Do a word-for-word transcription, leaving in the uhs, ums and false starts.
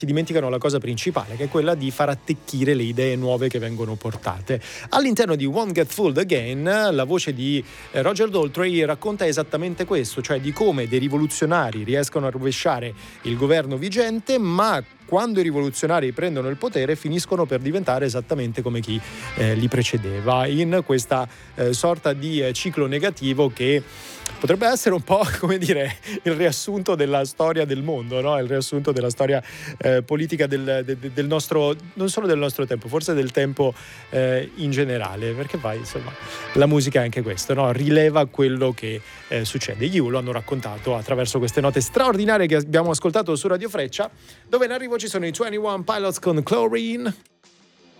si dimenticano la cosa principale, che è quella di far attecchire le idee nuove che vengono portate. All'interno di Won't Get Fooled Again, la voce di Roger Daltrey racconta esattamente questo, cioè di come dei rivoluzionari riescono a rovesciare il governo vigente, ma quando i rivoluzionari prendono il potere finiscono per diventare esattamente come chi eh, li precedeva, in questa eh, sorta di eh, ciclo negativo che potrebbe essere un po', come dire, il riassunto della storia del mondo, no? Il riassunto della storia eh, politica del, de, del nostro, non solo del nostro tempo, forse del tempo eh, in generale, perché poi insomma la musica è anche questo, no? Rileva quello che eh, succede. Gli U lo hanno raccontato attraverso queste note straordinarie che abbiamo ascoltato su Radio Freccia, dove in arrivo ci sono i ventuno Pilots con Chlorine.